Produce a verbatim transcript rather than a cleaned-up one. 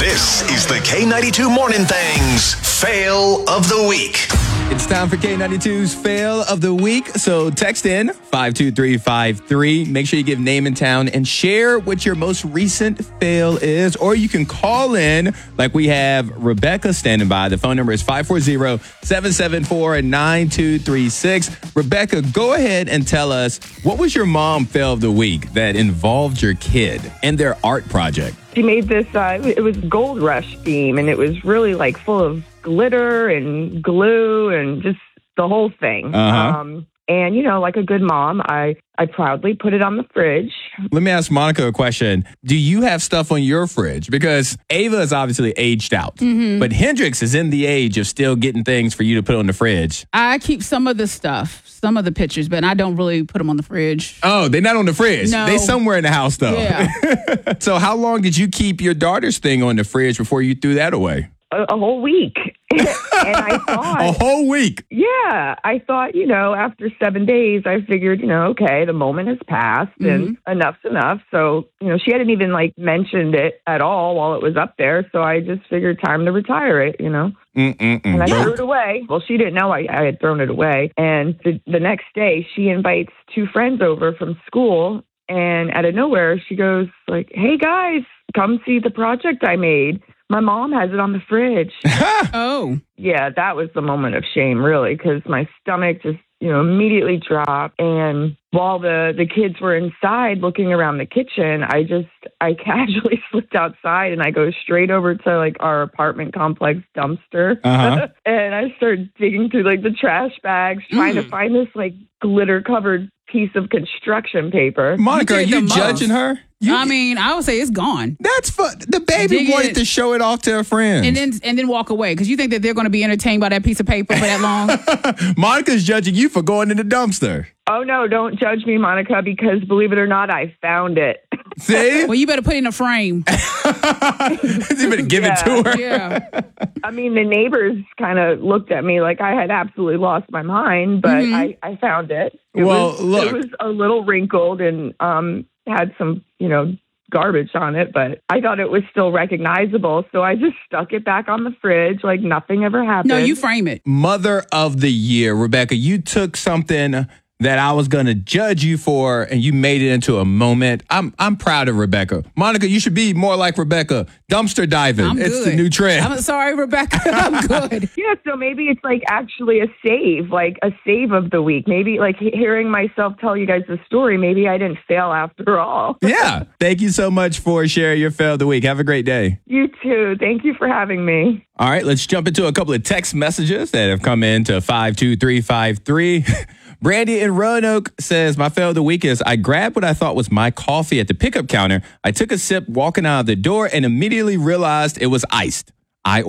This is the K ninety-two Morning Thang's Fail of the Week. It's time for K ninety-two's Fail of the Week. So text in five two three five three. Make sure you give name and town and share what your most recent fail is. Or you can call in like we have Rebecca standing by. The phone number is five four zero, seven seven four, nine two three six. Rebecca, go ahead and tell us, what was your mom fail of the week that involved your kid and their art project? She made this, uh, it was Gold Rush theme, and it was really like full of glitter and glue and just the whole thing. Uh-huh. Um, and, you know, like a good mom, I, I proudly put it on the fridge. Let me ask Monica a question. Do you have stuff on your fridge? Because Ava is obviously aged out, Mm-hmm. but Hendrix is in the age of still getting things for you to put on the fridge. I keep some of the stuff, some of the pictures, but I don't really put them on the fridge. Oh, they're not on the fridge. No. They somewhere in the house, though. Yeah. So how long did you keep your daughter's thing on the fridge before you threw that away? A, a whole week. And I thought, A whole week. yeah, I thought, you know, after seven days, I figured, you know, okay, the moment has passed and enough's enough. So, you know, she hadn't even like mentioned it at all while it was up there. So I just figured time to retire it, you know. Mm-mm-mm. And I threw it away. Well, she didn't know I, I had thrown it away. And the, the next day, she invites two friends over from school. And out of nowhere, she goes like, hey, guys, come see the project I made. My mom has it on the fridge. Oh. Yeah, that was the moment of shame, really, because my stomach just, you know, immediately dropped. And while the, the kids were inside looking around the kitchen, I just, I casually slipped outside and I go straight over to like our apartment complex dumpster. Uh-huh. And I started digging through like the trash bags, trying Mm. to find this like glitter covered piece of construction paper. Monica, You are did you the most. judging her? You, I mean, I would say it's gone. that's fun. The baby Dig wanted it. to show it off to her friends. And then and then walk away because you think that they're going to be entertained by that piece of paper for that long. Monica's judging you for going in the dumpster. Oh, no, don't judge me, Monica, because believe it or not, I found it. See? Well, you better put it in a frame. You better give it to her. Yeah. I mean, the neighbors kind of looked at me like I had absolutely lost my mind, but Mhm. I, I found it. It Well, was, look. It was a little wrinkled and um, had some, you know, garbage on it, but I thought it was still recognizable. So I just stuck it back on the fridge like nothing ever happened. No, you frame it. Mother of the Year, Rebecca, you took something that I was going to judge you for, and you made it into a moment. I'm I'm proud of Rebecca. Monica, you should be more like Rebecca. Dumpster diving. I'm it's good. the new trend. I'm sorry, Rebecca. I'm good. Yeah, so maybe it's like actually a save, like a save of the week. Maybe like he- hearing myself tell you guys the story, maybe I didn't fail after all. Yeah. Thank you so much for sharing your fail of the week. Have a great day. You too. Thank you for having me. All right, let's jump into a couple of text messages that have come in to five two three five three. Brandy in Roanoke says, my fail of the week is I grabbed what I thought was my coffee at the pickup counter. I took a sip walking out of the door and immediately realized it was iced.